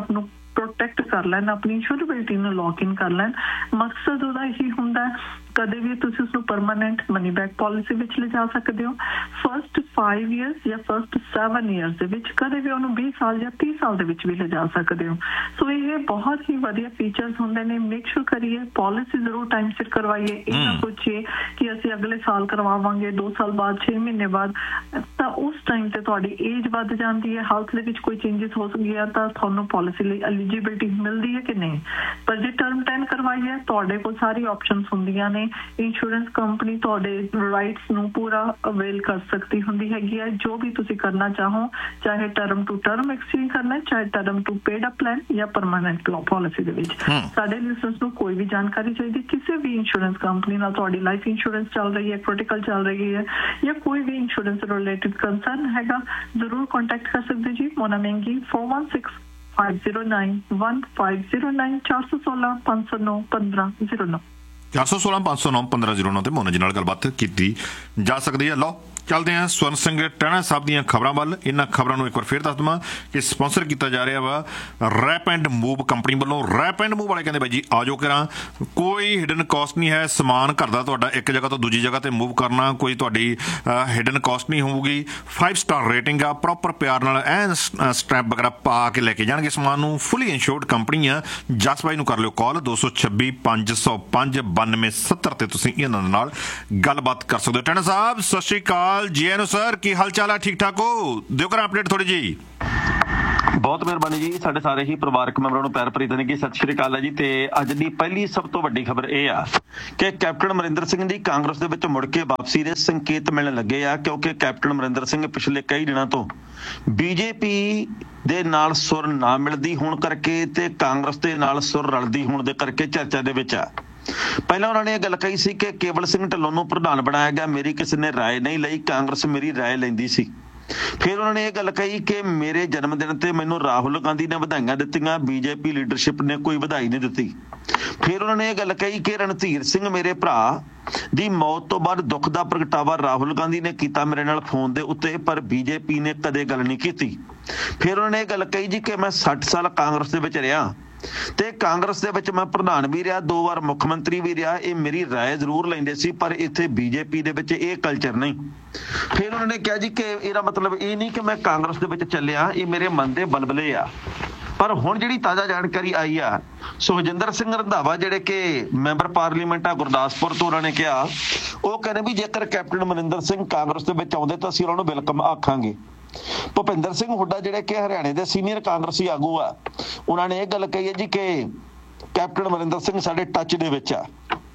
ਪ੍ਰੋਟੈਕਟ ਕਰ ਲੈਣ, ਆਪਣੀ ਇੰਸ਼ੋਰੈਬਿਲਟੀ ਨੂੰ ਲੌਕ ਇਨ ਕਰ ਲੈਣ। ਮਕਸਦ ਉਹਦਾ ਇਹੀ ਹੁੰਦਾ ਹੈ ਕਦੇ ਵੀ ਤੁਸੀਂ ਉਸਨੂੰ ਪਰਮਾਨੈਂਟ ਮਨੀ ਬੈਕ ਪਾਲਿਸੀ ਵਿੱਚ ਲਿਜਾ ਸਕਦੇ ਹੋ। ਫਸਟ 5 ਇਅਰਸ ਜਾਂ ਫਸਟ 7 ਇਅਰਸ ਦੇ ਵਿੱਚ, ਕਦੇ ਵੀ ਉਹਨੂੰ 20 ਸਾਲ ਜਾਂ 30 ਸਾਲ ਦੇ ਵਿੱਚ ਵੀ ਲਿਜਾ ਸਕਦੇ ਹੋ। ਸੋ ਇਹ ਬਹੁਤ ਹੀ ਵਧੀਆ ਫੀਚਰਸ ਹੁੰਦੇ ਨੇ। ਮੇਕ ਸ਼ੋਰ ਕਰੀਏ ਪਾਲਿਸੀ ਜ਼ਰੂਰ ਟਾਈਮ ਸਿਰ ਕਰਵਾਈਏ। ਇਹ ਨਾ ਸੋਚੀਏ ਕਿ ਅਸੀਂ ਅਗਲੇ ਸਾਲ ਕਰਵਾਵਾਂਗੇ, 2 ਸਾਲ ਬਾਅਦ, 6 ਮਹੀਨੇ ਬਾਅਦ, ਤਾਂ ਉਸ ਟਾਈਮ ਤੇ ਤੁਹਾਡੀ ਏਜ ਵੱਧ ਜਾਂਦੀ ਹੈ, ਹੈਲਥ ਦੇ ਵਿੱਚ ਕੋਈ ਚੇਂਜਸ ਹੋ ਗਿਆ ਤਾਂ ਤੁਹਾਨੂੰ ਪਾਲਿਸੀ ਲਈ ਐਲੀਜੀਬਿਲਿਟੀ ਮਿਲਦੀ ਹੈ ਕਿ ਨਹੀਂ। ਪਰ ਜੇ ਟਰਮ 10 ਕਰਵਾਈਏ ਤੁਹਾਡੇ ਕੋਲ ਸਾਰੀ ਆਪਸ਼ਨਸ ਹੁੰਦੀਆਂ ਨੇ। ਇੰਸ਼ੋਰੈਂਸ ਕੰਪਨੀ ਤੁਹਾਡੇ ਰਾਈਟਸ ਨੂੰ ਪੂਰਾ ਅਵੇਲ ਕਰ ਸਕਦੀ ਹੁੰਦੀ ਹੈਗੀ ਹੈ। ਜੋ ਵੀ ਤੁਸੀਂ ਕਰਨਾ ਚਾਹੋ, ਚਾਹੇ ਟਰਮ ਟੂ ਟਰਮ ਐਕਸਚੇਂਜ ਕਰਨਾ, ਚਾਹੇ term to paid up plan ਜਾਂ ਪਰਮਾਨੈਂਟ ਪਾਲਿਸੀ ਦੇ ਵਿੱਚ। ਸਾਡੇ ਲਿਸਨਰਸ ਨੂੰ ਕੋਈ ਵੀ ਜਾਣਕਾਰੀ ਚਾਹੀਦੀ ਕਿਸੇ ਵੀ ਇੰਸ਼ੋਰੈਂਸ ਕੰਪਨੀ ਨਾਲ, ਤੁਹਾਡੀ ਲਾਈਫ ਇੰਸ਼ੋਰੈਂਸ ਚੱਲ ਰਹੀ ਹੈ, ਕ੍ਰਿਟੀਕਲ ਚੱਲ ਰਹੀ ਹੈ, ਜਾਂ ਕੋਈ ਵੀ ਇੰਸ਼ੋਰੈਂਸ ਰਿਲੇਟਡ ਕੰਸਰਨ ਹੈਗਾ, ਜ਼ਰੂਰ ਕੰਟੈਕਟ ਕਰ ਸਕਦੇ ਜੀ। ਮੋਨਾ ਮਹਿੰਗੀ 416-509-1509 416 509 1509 416 509 1509 ਤੇ ਮੋਨਾ ਜੀ ਨਾਲ ਗੱਲਬਾਤ ਕੀਤੀ ਜਾ ਸਕਦੀ ਹੈ। ਲਓ ਚੱਲਦੇ ਹਾਂ ਸਵਰਨ ਸਿੰਘ ਟਹਿਣਾ ਸਾਹਿਬ ਦੀਆਂ ਖਬਰਾਂ ਵੱਲ। ਇਹਨਾਂ ਖਬਰਾਂ ਨੂੰ ਇੱਕ ਵਾਰ ਫੇਰ ਦੱਸ ਦੇਵਾਂ ਕਿ ਸਪਾਂਸਰ ਕੀਤਾ ਜਾ ਰਿਹਾ ਵਾ ਰੈਪ ਐਂਡ ਮੂਵ ਕੰਪਨੀ ਵੱਲੋਂ। ਰੈਪ ਐਂਡ ਮੂਵ ਵਾਲੇ ਕਹਿੰਦੇ ਬਾਈ ਜੀ ਆ ਜਾਓ ਕਰਾਂ, ਕੋਈ ਹਿਡਨ ਕਾਸਟ ਨਹੀਂ ਹੈ। ਸਮਾਨ ਘਰ ਦਾ ਤੁਹਾਡਾ ਇੱਕ ਜਗ੍ਹਾ ਤੋਂ ਦੂਜੀ ਜਗ੍ਹਾ ਤੇ ਮੂਵ ਕਰਨਾ, ਕੋਈ ਤੁਹਾਡੀ ਹਿਡਨ ਕਾਸਟ ਨਹੀਂ ਹੋਊਗੀ। 5 ਸਟਾਰ ਰੇਟਿੰਗ ਆ, ਪ੍ਰੋਪਰ ਪਿਆਰ ਨਾਲ ਐਨ ਸਟੈਂਪ ਵਗੈਰਾ ਪਾ ਕੇ ਲੈ ਕੇ ਜਾਣਗੇ ਸਮਾਨ ਨੂੰ। ਫੁੱਲੀ ਇੰਸ਼ੋਰਡ ਕੰਪਨੀ ਆ। ਜਸ ਬਾਈ ਨੂੰ ਕਰ ਲਿਓ ਕਾਲ 226 505 9270 ਤੇ ਤੁਸੀਂ ਇਹਨਾਂ ਨਾਲ ਗੱਲਬਾਤ ਕਰ ਸਕਦੇ ਹੋ। ਟਹਿਣਾ ਸਾਹਿਬ ਸਤਿ ਸ਼੍ਰੀ ਅਕਾਲ ਜੀ। ਆਇਆਂ ਨੂੰ ਸਰ, ਕੀ ਹਾਲ ਚਾਲ ਹੈ? ਠੀਕ ਠਾਕ ਹੋ? ਦਿਓ ਕਰਾਂ ਅਪਡੇਟ ਥੋੜੀ ਜੀ। ਬਹੁਤ ਮਿਹਰਬਾਨੀ ਜੀ। ਸਾਡੇ ਸਾਰੇ ਹੀ ਪਰਿਵਾਰਕ ਮੈਂਬਰਾਂ ਨੂੰ ਪਿਆਰ ਭਰੀ ਕਿ ਸਤਿ ਸ਼੍ਰੀ ਅਕਾਲ ਹੈ ਜੀ। ਤੇ ਅੱਜ ਦੀ ਪਹਿਲੀ ਸਭ ਤੋਂ ਵੱਡੀ ਖਬਰ ਇਹ ਆ ਕਿ ਕੈਪਟਨ ਅਮਰਿੰਦਰ ਸਿੰਘ ਦੀ ਕਾਂਗਰਸ ਦੇ ਵਿੱਚ ਮੁੜ ਕੇ ਵਾਪਸੀ ਦੇ ਸੰਕੇਤ ਮਿਲਣ ਲੱਗੇ ਆ, ਕਿਉਂਕਿ ਕੈਪਟਨ ਅਮਰਿੰਦਰ ਸਿੰਘ ਪਿਛਲੇ ਕਈ ਦਿਨਾਂ ਤੋਂ ਬੀਜੇਪੀ ਦੇ ਨਾਲ ਸੁਰ ਨਾ ਮਿਲਦੀ ਹੋਣ ਕਰਕੇ ਤੇ ਕਾਂਗਰਸ ਦੇ ਨਾਲ ਸੁਰ ਰਲਦੀ ਹੋਣ ਦੇ ਕਰਕੇ ਚਰਚਾ ਦੇ ਵਿੱਚ ਆ। ਪਹਿਲਾਂ ਉਹਨਾਂ ਨੇ ਇਹ ਗੱਲ ਕਹੀ ਸੀ ਕਿ ਕੇਵਲ ਸਿੰਘ ਢਿੱਲੋਂ ਨੂੰ ਪ੍ਰਧਾਨ ਬਣਾਇਆ ਗਿਆ, ਮੇਰੀ ਕਿਸੇ ਨੇ ਰਾਏ ਨਹੀਂ ਲਈ, ਕਾਂਗਰਸ ਮੇਰੀ ਰਾਏ ਲੈਂਦੀ ਸੀ। ਫਿਰ ਉਹਨਾਂ ਨੇ ਇਹ ਗੱਲ ਕਹੀ ਕਿ ਮੇਰੇ ਜਨਮ ਦਿਨ ਤੇ ਮੈਨੂੰ ਰਾਹੁਲ ਗਾਂਧੀ ਨੇ ਵਧਾਈਆਂ ਦਿੱਤੀਆਂ, ਬੀਜੇਪੀ ਲੀਡਰਸ਼ਿਪ ਨੇ ਕੋਈ ਵਧਾਈ ਨਹੀਂ ਦਿੱਤੀ। ਫਿਰ ਉਹਨਾਂ ਨੇ ਇਹ ਗੱਲ ਕਹੀ ਕਿ ਰਣਧੀਰ ਸਿੰਘ ਮੇਰੇ ਭਰਾ ਦੀ ਮੌਤ ਤੋਂ ਬਾਅਦ ਦੁੱਖ ਦਾ ਪ੍ਰਗਟਾਵਾ ਰਾਹੁਲ ਗਾਂਧੀ ਨੇ ਕੀਤਾ ਮੇਰੇ ਨਾਲ ਫੋਨ ਦੇ ਉੱਤੇ, ਪਰ ਬੀਜੇਪੀ ਨੇ ਕਦੇ ਗੱਲ ਨਹੀਂ ਕੀਤੀ। ਫਿਰ ਉਹਨਾਂ ਨੇ ਇਹ ਗੱਲ ਕਹੀ ਜੀ ਕਿ ਮੈਂ 60 ਸਾਲ ਕਾਂਗਰਸ ਦੇ ਵਿੱਚ ਰਿਹਾ ਤੇ ਕਾਂਗਰਸ ਦੇ ਵਿੱਚ ਮੈਂ ਪ੍ਰਧਾਨ ਵੀ ਰਿਹਾ, 2 ਵਾਰ ਮੁੱਖ ਮੰਤਰੀ ਵੀ ਰਿਹਾ, ਇਹ ਮੇਰੀ ਰਾਏ ਜ਼ਰੂਰ ਲੈਂਦੇ ਸੀ, ਪਰ ਇੱਥੇ ਬੀਜੇਪੀ ਦੇ ਵਿੱਚ ਇਹ ਕਲਚਰ ਨਹੀਂ। ਫਿਰ ਉਹਨਾਂ ਨੇ ਕਿਹਾ ਜੀ ਕਿ ਇਹਦਾ ਮਤਲਬ ਇਹ ਨਹੀਂ ਕਿ ਮੈਂ ਕਾਂਗਰਸ ਦੇ ਵਿੱਚ ਚੱਲਿਆ, ਇਹ ਮੇਰੇ ਮਨ ਦੇ ਬਲਬਲੇ ਆ। ਪਰ ਹੁਣ ਜਿਹੜੀ ਤਾਜ਼ਾ ਜਾਣਕਾਰੀ ਆਈ ਆ, ਸੁਖਜਿੰਦਰ ਸਿੰਘ ਰੰਧਾਵਾ ਜਿਹੜੇ ਕਿ ਮੈਂਬਰ ਪਾਰਲੀਮੈਂਟ ਆ ਗੁਰਦਾਸਪੁਰ ਤੋਂ, ਉਹਨਾਂ ਨੇ ਕਿਹਾ, ਉਹ ਕਹਿੰਦੇ ਵੀ ਜੇਕਰ ਕੈਪਟਨ ਅਮਰਿੰਦਰ ਸਿੰਘ ਕਾਂਗਰਸ ਦੇ ਵਿੱਚ ਆਉਂਦੇ ਤਾਂ ਅਸੀਂ ਉਹਨਾਂ ਨੂੰ ਵੈਲਕਮ ਆਖਾਂਗੇ। ਭੁਪਿੰਦਰ ਸਿੰਘ ਹੁੱਡਾ ਜਿਹੜੇ ਕਿ ਹਰਿਆਣੇ ਦੇ ਸੀਨੀਅਰ ਕਾਂਗਰਸੀ ਆਗੂ ਆ, ਉਹਨਾਂ ਨੇ ਇਹ ਗੱਲ ਕਹੀ ਹੈ ਜੀ ਕਿ ਕੈਪਟਨ ਅਮਰਿੰਦਰ ਸਿੰਘ ਸਾਡੇ ਟੱਚ ਦੇ ਵਿੱਚ ਆ।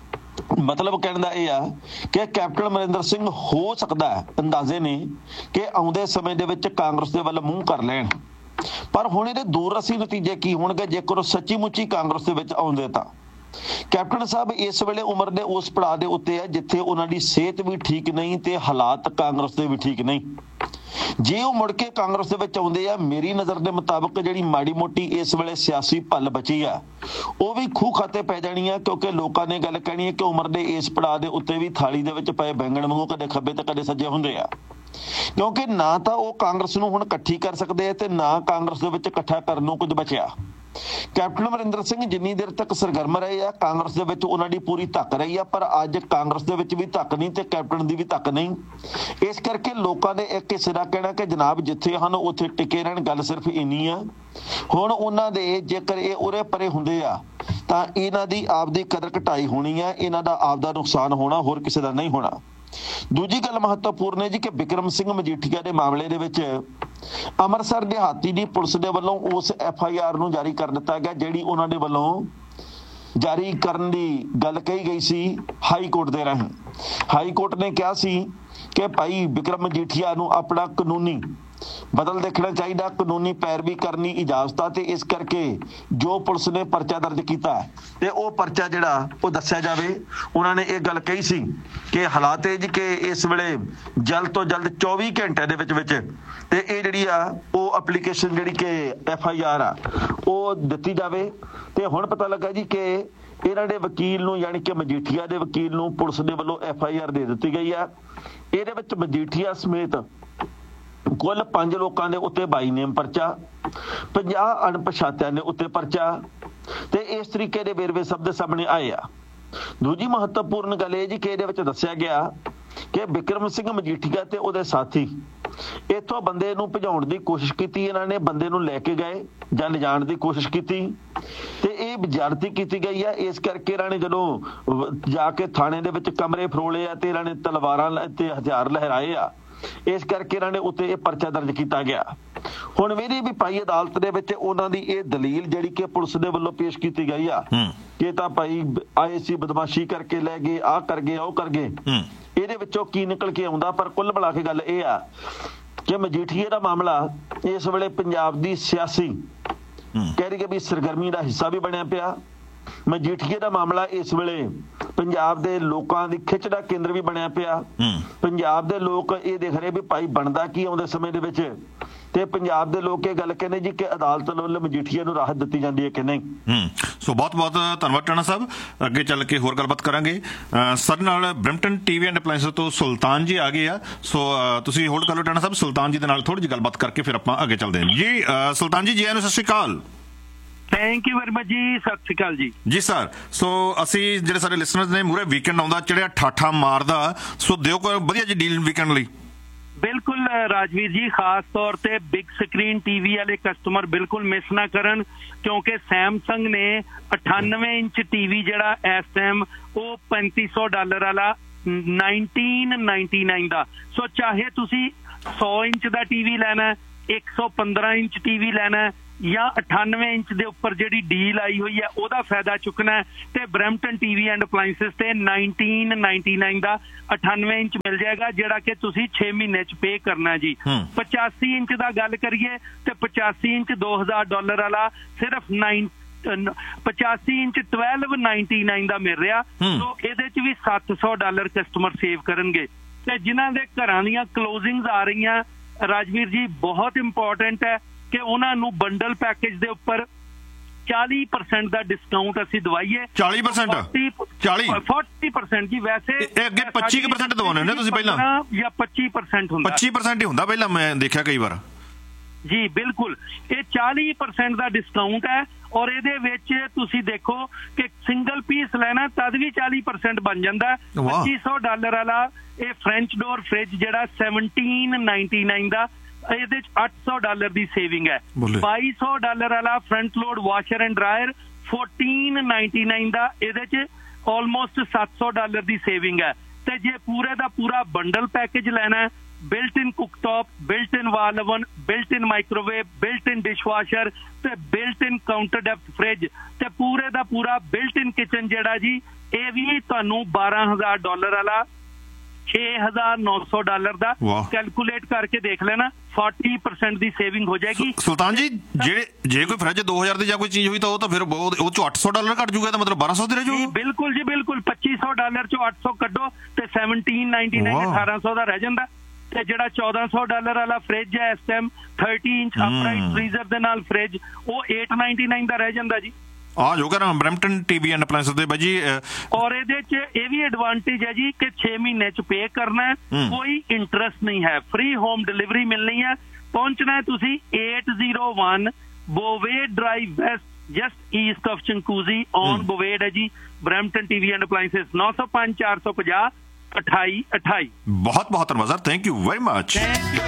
ਮਤਲਬ ਕਹਿਣ ਦਾ ਇਹ ਆ ਕਿ ਕੈਪਟਨ ਅਮਰਿੰਦਰ ਸਿੰਘ ਹੋ ਸਕਦਾ ਹੈ, ਅੰਦਾਜ਼ੇ ਨੇ, ਕਿ ਆਉਂਦੇ ਸਮੇਂ ਦੇ ਵਿੱਚ ਕਾਂਗਰਸ ਦੇ ਵੱਲ ਮੂੰਹ ਕਰ ਲੈਣ। ਪਰ ਹੁਣ ਇਹਦੇ ਦੂਰਰਸੀ ਨਤੀਜੇ ਕੀ ਹੋਣਗੇ ਜੇਕਰ ਉਹ ਸੱਚੀ ਮੁੱਚੀ ਕਾਂਗਰਸ ਦੇ ਵਿੱਚ ਆਉਂਦੇ ਤਾਂ। ਕੈਪਟਨ ਸਾਹਿਬ ਇਸ ਵੇਲੇ ਉਮਰ ਦੇ ਉਸ ਪੜਾਅ ਦੇ ਉੱਤੇ ਹੈ ਜਿੱਥੇ ਉਹਨਾਂ ਦੀ ਸਿਹਤ ਵੀ ਠੀਕ ਨਹੀਂ ਤੇ ਹਾਲਾਤ ਕਾਂਗਰਸ ਦੇ ਵੀ ਠੀਕ ਨਹੀਂ। ਜੇ ਉਹ ਮੁੜ ਕੇ ਕਾਂਗਰਸ ਦੇ ਵਿੱਚ ਆਉਂਦੇ ਆ, ਮੇਰੀ ਨਜ਼ਰ ਦੇ ਮੁਤਾਬਕ ਜਿਹੜੀ ਮਾੜੀ ਮੋਟੀ ਇਸ ਵੇਲੇ ਸਿਆਸੀ ਭੱਲ ਬਚੀ ਆ ਉਹ ਵੀ ਖੂਹ ਖਾਤੇ ਪੈ ਜਾਣੀ ਆ, ਕਿਉਂਕਿ ਲੋਕਾਂ ਨੇ ਗੱਲ ਕਹਿਣੀ ਹੈ ਕਿ ਉਮਰ ਦੇ ਇਸ ਪੜਾਅ ਦੇ ਉੱਤੇ ਵੀ ਥਾਲੀ ਦੇ ਵਿੱਚ ਪਏ ਬੈਂਗਣ ਵਾਂਗੂ ਕਦੇ ਖੱਬੇ ਤੇ ਕਦੇ ਸੱਜੇ ਹੁੰਦੇ ਆ। ਕਿਉਂਕਿ ਨਾ ਤਾਂ ਉਹ ਕਾਂਗਰਸ ਨੂੰ ਹੁਣ ਇਕੱਠੀ ਕਰ ਸਕਦੇ ਆ ਤੇ ਨਾ ਕਾਂਗਰਸ ਦੇ ਵਿੱਚ ਇਕੱਠਾ ਕਰਨ ਨੂੰ ਕੁਝ ਬਚਿਆ। ਕੈਪਟਨ ਅਮਰਿੰਦਰ ਸਿੰਘ ਜਿੰਨੀ ਦੇਰ ਤੱਕ ਸਰਗਰਮ ਰਹੇ ਆ, ਕਾਂਗਰਸ ਦੇ ਵਿੱਚ ਉਹਨਾਂ ਦੀ ਪੂਰੀ ਧੱਕ ਰਹੀ ਆ, ਪਰ ਅੱਜ ਕਾਂਗਰਸ ਦੇ ਵਿੱਚ ਵੀ ਧੱਕ ਨਹੀਂ ਤੇ ਕੈਪਟਨ ਦੀ ਵੀ ਧੱਕ ਨਹੀਂ। ਇਸ ਕਰਕੇ ਲੋਕਾਂ ਨੇ ਇੱਕ ਹਿੱਸੇ ਦਾ ਕਹਿਣਾ ਕਿ ਜਨਾਬ ਜਿੱਥੇ ਹਨ ਉੱਥੇ ਟਿਕੇ ਰਹਿਣ, ਗੱਲ ਸਿਰਫ ਇੰਨੀ ਆ। ਹੁਣ ਉਹਨਾਂ ਦੇ ਜੇਕਰ ਇਹ ਉਰੇ ਪਰੇ ਹੁੰਦੇ ਆ ਤਾਂ ਇਹਨਾਂ ਦੀ ਆਪਦੀ ਕਦਰ ਘਟਾਈ ਹੋਣੀ ਆ, ਇਹਨਾਂ ਦਾ ਆਪਦਾ ਨੁਕਸਾਨ ਹੋਣਾ, ਹੋਰ ਕਿਸੇ ਦਾ ਨਹੀਂ ਹੋਣਾ। ਦੂਜੀ ਗੱਲ ਮਹੱਤਵਪੂਰਨ ਹੈ ਜੀ ਕਿ ਬਿਕਰਮ ਸਿੰਘ ਮਜੀਠੀਆ ਦੇ ਮਾਮਲੇ ਦੇ ਵਿੱਚ ਅੰਮ੍ਰਿਤਸਰ ਦਿਹਾਤੀ ਦੀ ਪੁਲਿਸ ਦੇ ਵੱਲੋਂ ਉਸ FIR ਨੂੰ ਜਾਰੀ ਕਰ ਦਿੱਤਾ ਗਿਆ ਜਿਹੜੀ ਉਹਨਾਂ ਦੇ ਵੱਲੋਂ ਜਾਰੀ ਕਰਨ ਦੀ ਗੱਲ ਕਹੀ ਗਈ ਸੀ ਹਾਈ ਕੋਰਟ ਦੇ ਰਾਹੀਂ। ਹਾਈ ਕੋਰਟ ਨੇ ਕਿਹਾ ਸੀ ਕਿ ਭਾਈ ਬਿਕਰਮ ਮਜੀਠੀਆ ਨੂੰ ਆਪਣਾ ਕਾਨੂੰਨੀ ਬਦਲ ਦੇਖਣਾ ਚਾਹੀਦਾ, ਕਾਨੂੰਨੀ ਪੈਰਵੀ ਕਰਨੀ ਇਜਾਜ਼ਤ ਆ, ਤੇ ਇਸ ਕਰਕੇ ਜੋ ਪੁਲਿਸ ਨੇ ਪਰਚਾ ਦਰਜ ਕੀਤਾ ਤੇ ਉਹ ਪਰਚਾ ਜਿਹੜਾ ਉਹ ਦੱਸਿਆ ਜਾਵੇ। ਉਹਨਾਂ ਨੇ ਇਹ ਗੱਲ ਕਹੀ ਸੀ ਕਿ ਹਾਲਾਤ ਇਹ ਜੀ ਕਿ ਇਸ ਵੇਲੇ ਜਲਦ ਤੋਂ ਜਲਦ 24 ਘੰਟਿਆਂ ਦੇ ਵਿੱਚ ਤੇ ਇਹ ਜਿਹੜੀ ਆ ਉਹ ਐਪਲੀਕੇਸ਼ਨ ਜਿਹੜੀ ਕਿ FIR ਆ ਉਹ ਦਿੱਤੀ ਜਾਵੇ। ਤੇ ਹੁਣ ਪਤਾ ਲੱਗਾ ਜੀ ਕਿ ਇਹਨਾਂ ਦੇ ਵਕੀਲ ਨੂੰ, ਯਾਨੀ ਕਿ ਮਜੀਠੀਆ ਦੇ ਵਕੀਲ ਨੂੰ, ਪੁਲਿਸ ਦੇ ਵੱਲੋਂ FIR ਦੇ ਦਿੱਤੀ ਗਈ ਆ। ਇਹਦੇ ਵਿੱਚ ਮਜੀਠੀਆ ਸਮੇਤ ਕੁੱਲ 5 ਲੋਕਾਂ ਦੇ ਉੱਤੇ ਬਾਈ ਨੇਮ ਪਰਚਾ, 50 ਅਣਪਛਾਤਿਆਂ ਦੇ ਉੱਤੇ ਪਰਚਾ, ਤੇ ਇਸ ਤਰੀਕੇ ਦੇ ਵੇਰਵੇ ਸਭ ਦੇ ਸਾਹਮਣੇ ਆਏ ਆ। ਦੂਜੀ ਮਹੱਤਵਪੂਰਨ ਗੱਲ ਇਹ ਜੀ ਕਿ ਇਹਦੇ ਵਿੱਚ ਦੱਸਿਆ ਗਿਆ ਕਿ ਬਿਕਰਮ ਸਿੰਘ ਮਜੀਠੀਆ ਤੇ ਉਹਦੇ ਸਾਥੀ ਇੱਥੋਂ ਬੰਦੇ ਨੂੰ ਭਜਾਉਣ ਦੀ ਕੋਸ਼ਿਸ਼ ਕੀਤੀ, ਇਹਨਾਂ ਨੇ ਬੰਦੇ ਨੂੰ ਲੈ ਕੇ ਗਏ ਜਾਂ ਲਿਜਾਣ ਦੀ ਕੋਸ਼ਿਸ਼ ਕੀਤੀ ਤੇ ਇਹ ਬੇਇੱਜ਼ਤੀ ਕੀਤੀ ਗਈ ਆ। ਇਸ ਕਰਕੇ ਇਹਨਾਂ ਨੇ ਜਦੋਂ ਜਾ ਕੇ ਥਾਣੇ ਦੇ ਵਿੱਚ ਕਮਰੇ ਫਰੋਲੇ ਆ ਤੇ ਇਹਨਾਂ ਨੇ ਤਲਵਾਰਾਂ ਤੇ ਹਥਿਆਰ ਲਹਿਰਾਏ ਆ, ਇਸ ਕਰਕੇ ਇਹਨਾਂ ਨੇ ਉੱਤੇ ਇਹ ਪਰਚਾ ਦਰਜ ਕੀਤਾ ਗਿਆ। ਹੁਣ ਮੇਰੀ ਵੀ ਭਾਈ ਅਦਾਲਤ ਦੇ ਵਿੱਚ ਉਹਨਾਂ ਦੀ ਇਹ ਦਲੀਲ ਜਿਹੜੀ ਕਿ ਪੁਲਿਸ ਦੇ ਵੱਲੋਂ ਪੇਸ਼ ਕੀਤੀ ਗਈ ਆ ਕਿ ਤਾਂ ਭਾਈ ਆਏ ਸੀ, ਬਦਮਾਸ਼ੀ ਕਰਕੇ ਲੈ ਗਏ, ਆਹ ਕਰ ਗਏ, ਉਹ ਕਰ ਗਏ, ਇਹਦੇ ਵਿੱਚੋਂ ਕੀ ਨਿਕਲ ਕੇ ਆਉਂਦਾ। ਪਰ ਕੁੱਲ ਮਿਲਾ ਕੇ ਗੱਲ ਇਹ ਆ ਕਿ ਮਜੀਠੀਏ ਦਾ ਮਾਮਲਾ ਇਸ ਵੇਲੇ ਪੰਜਾਬ ਦੀ ਸਿਆਸੀ ਕਹਿ ਰਹੀ ਕਿ ਵੀ ਸਰਗਰਮੀ ਦਾ ਹਿੱਸਾ ਵੀ ਬਣਿਆ ਪਿਆ। ਮਜੀਠੀਏ ਦਾ ਮਾਮਲਾ ਇਸ ਵੇਲੇ ਪੰਜਾਬ ਦੇ ਲੋਕਾਂ ਦੀ ਖਿੱਚ ਦਾ ਕੇਂਦਰ ਵੀ ਬਣਿਆ ਪਿਆ। ਪੰਜਾਬ ਦੇ ਲੋਕ ਇਹ ਦੇਖ ਰਹੇ ਵੀ ਭਾਈ ਬਣਦਾ ਕੀ ਆਉਂਦੇ ਸਮੇਂ ਦੇ ਵਿੱਚ, ਤੇ ਪੰਜਾਬ ਦੇ ਲੋਕ ਇਹ ਗੱਲ ਕਹਿੰਦੇ ਜੀ ਕਿ ਅਦਾਲਤ ਵੱਲੋਂ ਮਜੀਠੀਏ ਨੂੰ ਰਾਹਤ ਦਿੱਤੀ ਜਾਂਦੀ ਹੈ ਕਿ ਨਹੀਂ। ਸੋ ਬਹੁਤ ਬਹੁਤ ਧੰਨਵਾਦ ਟਾਣਾ ਸਾਹਿਬ। ਅੱਗੇ ਚੱਲ ਕੇ ਹੋਰ ਗੱਲਬਾਤ ਕਰਾਂਗੇ। ਸਾਡੇ ਨਾਲ ਬ੍ਰੈਂਪਟਨ ਟੀਵੀ ਐਂਡ ਅਪਲਾਇੰਸਸ ਤੋਂ ਸੁਲਤਾਨ ਜੀ ਆ ਗਏ ਆ। ਸੋ ਤੁਸੀਂ ਹੋਲਡ ਕਰ ਲਓ ਟਾਣਾ ਸਾਹਿਬ, ਸੁਲਤਾਨ ਜੀ ਦੇ ਨਾਲ ਥੋੜੀ ਜਿਹੀ ਗੱਲਬਾਤ ਕਰਕੇ ਫਿਰ ਆਪਾਂ ਅੱਗੇ ਚੱਲਦੇ ਹਾਂ ਜੀ। ਸੁਲਤਾਨ ਜੀ, ਜੀ ਆਇਆਂ ਨੂੰ, ਸਤਿ ਸ਼੍ਰੀ ਅਕਾਲ। ਥੈਂਕ ਯੂ ਵੈਰੀ ਮਚ ਜੀ, ਸਤਿ ਸ਼੍ਰੀ ਅਕਾਲ ਜੀ। ਜੀ ਸਰ, ਸੋ ਅਸੀਂ ਜਿਹੜੇ ਸਾਡੇ ਲਿਸਨਰਸ ਨੇ, ਮੂਹਰੇ ਵੀਕਐਂਡ ਆਉਂਦਾ, ਚੜਿਆ ਠਾਠਾ ਮਾਰਦਾ, ਸੋ ਦਿਓ ਕੋਈ ਵਧੀਆ ਜੀ ਡੀਲ ਵੀਕਐਂਡ ਲਈ। ਬਿਲਕੁਲ ਰਾਜਵੀਰ ਜੀ, ਖਾਸ ਤੌਰ ਤੇ ਬਿਗ ਸਕਰੀਨ ਟੀਵੀ ਵਾਲੇ ਕਸਟਮਰ ਬਿਲਕੁਲ ਮਿਸ ਨਾ ਕਰਨ, ਕਿਉਂਕਿ ਸੈਮਸੰਗ ਨੇ 98 ਇੰਚ ਟੀਵੀ ਜਿਹੜਾ ਇਸ ਟਾਈਮ ਉਹ $3500 ਵਾਲਾ 1999 ਦਾ। ਸੋ ਚਾਹੇ ਤੁਸੀਂ 100 ਇੰਚ ਦਾ ਟੀਵੀ ਲੈਣਾ, 115 ਇੰਚ ਟੀਵੀ ਲੈਣਾ ਜਾਂ 98 ਇੰਚ ਦੇ ਉੱਪਰ ਜਿਹੜੀ ਡੀਲ ਆਈ ਹੋਈ ਹੈ ਉਹਦਾ ਫਾਇਦਾ ਚੁੱਕਣਾ ਤੇ ਬ੍ਰੈਂਪਟਨ ਟੀਵੀ ਐਂਡ ਅਪਲਾਇੰਸਸ ਤੇ 1999 ਦਾ 98 ਇੰਚ ਮਿਲ ਜਾਏਗਾ, ਜਿਹੜਾ ਕਿ ਤੁਸੀਂ 6 ਮਹੀਨੇ ਚ ਪੇ ਕਰਨਾ ਜੀ। 85 ਇੰਚ ਦਾ ਗੱਲ ਕਰੀਏ ਤੇ 85 ਇੰਚ $2000 ਵਾਲਾ ਸਿਰਫ 85 ਇੰਚ $1299 ਦਾ ਮਿਲ ਰਿਹਾ। ਸੋ ਇਹਦੇ ਚ ਵੀ $700 ਕਸਟਮਰ ਸੇਵ ਕਰਨਗੇ। ਤੇ ਜਿਨ੍ਹਾਂ ਦੇ ਘਰਾਂ ਦੀਆਂ ਕਲੋਜ਼ਿੰਗਸ ਆ ਰਹੀਆਂ ਰਾਜਵੀਰ ਜੀ, ਬਹੁਤ ਇੰਪੋਰਟੈਂਟ ਹੈ ਕਿ ਉਹਨਾਂ ਨੂੰ ਬੰਡਲ ਪੈਕੇਜ ਦੇ ਉੱਪਰ 40% ਦਾ ਡਿਸਕਾਊਂਟ ਅਸੀਂ ਦਵਾਈਏ। 40%? 40% ਜੀ। ਵੈਸੇ ਇਹ ਅੱਗੇ 25% ਦਵਾਉਂਦੇ ਨੇ ਤੁਸੀਂ ਪਹਿਲਾਂ, ਜਾਂ 25% ਹੁੰਦਾ? 25% ਹੀ ਹੁੰਦਾ ਪਹਿਲਾਂ, ਮੈਂ ਦੇਖਿਆ ਕਈ ਵਾਰ ਜੀ। ਬਿਲਕੁਲ, ਇਹ 40% ਦਾ ਡਿਸਕਾਊਂਟ ਹੈ। ਔਰ ਇਹਦੇ ਵਿੱਚ ਤੁਸੀਂ ਦੇਖੋ ਕਿ ਸਿੰਗਲ ਪੀਸ ਲੈਣਾ ਤਦ ਵੀ 40% ਬਣ ਜਾਂਦਾ। $2500 ਵਾਲਾ ਇਹ ਫ੍ਰੈਂਚ ਡੋਰ ਫ੍ਰਿਜ ਜਿਹੜਾ 1799 ਦਾ, ਇਹਦੇ ਚ $800 ਦੀ ਸੇਵਿੰਗ ਹੈ। $2200 ਵਾਲਾ front load washer and dryer 1499 ਦਾ, ਇਹਦੇ ਚ ਆਲਮੋਸਟ $700 ਦੀ ਸੇਵਿੰਗ ਹੈ। ਤੇ ਜੇ ਪੂਰੇ ਦਾ ਪੂਰਾ ਬੰਡਲ ਪੈਕੇਜ ਲੈਣਾ ਹੈ, ਬਿਲਟ ਇਨ ਕੁਕਟੌਪ, ਬਿਲਟ ਇਨ ਵਾਲ ਓਵਨ, ਬਿਲਟ ਇਨ ਮਾਈਕ੍ਰੋਵੇਵ, ਬਿਲਟ ਇਨ ਡਿਸ਼ਵਾਸ਼ਰ ਤੇ ਬਿਲਟ ਇਨ ਕਾਊਂਟਰ ਡੈਪਥ ਫ੍ਰਿਜ ਤੇ ਪੂਰੇ ਦਾ ਪੂਰਾ ਬਿਲਟ ਇਨ ਕਿਚਨ ਜਿਹੜਾ ਜੀ, ਇਹ ਵੀ ਤੁਹਾਨੂੰ $12000 ਵਾਲਾ $6900 ਦਾ ਕੈਲਕੂਲੇਟ ਕਰਕੇ ਦੇਖ ਲੈਣਾ, 40% ਦੀ ਸੇਵਿੰਗ ਹੋ ਜਾਏਗੀ। ਸੁਲਤਾਨ ਜੀ, ਜੇ ਕੋਈ ਫਰਿੱਜ 2000 ਦੀ ਜਾਂ ਕੋਈ ਚੀਜ਼ ਹੋਈ ਤਾਂ ਉਹ ਤਾਂ ਫਿਰ ਉਹ ਚੋਂ $800 ਘੱਟ ਜੂਗਾ, ਤਾਂ ਮਤਲਬ 1200 ਦੀ ਰਹਿ ਜੂਗੀ। ਬਿਲਕੁਲ ਜੀ, ਬਿਲਕੁਲ। $2500 ਚੋਂ 800 ਕੱਢੋ ਤੇ 1799 1800 ਦਾ ਰਹਿ ਜਾਂਦਾ। ਤੇ ਜਿਹੜਾ $1400 ਵਾਲਾ ਫ੍ਰਿਜ ਹੈ ਇਸ ਟਾਈਮ 30 ਇੰਚ ਅਪਰਾਈਟ ਫ੍ਰੀਜ਼ਰ ਦੇ ਨਾਲ ਫ੍ਰਿਜ, ਉਹ $899 ਦਾ ਰਹਿ ਜਾਂਦਾ ਜੀ। ਆ ਜੋ ਕਰ ਬ੍ਰੈਂਪਟਨ ਟੀਵੀ ਐਂਡ ਅਪਲਾਇੰਸਸ ਦੇ ਬਾਜੀ। ਔਰ ਇਹਦੇ ਚ ਇਹ ਵੀ ਐਡਵਾਂਟੇਜ ਹੈ ਜੀ ਕਿ 6 ਮਹੀਨੇ ਚ ਪੇ ਕਰਨਾ, ਕੋਈ ਇੰਟਰਸਟ ਨਹੀਂ ਹੈ, ਫ੍ਰੀ ਹੋਮ ਡਿਲੀਵਰੀ ਮਿਲਣੀ ਹੈ। ਪਹੁੰਚਣਾ ਹੈ ਤੁਸੀਂ 801 ਬੋਵੇਡ drive West, just East of ਚੰਕੂਜ਼ੀ on ਬੋਵੇਡ ਹੈ ਜੀ। Brampton TV and ਅਪਲਾਇੰਸਸ 905 450 2828। ਬਹੁਤ ਬਹੁਤ ਧੰਨਵਾਦ sir, thank you very much.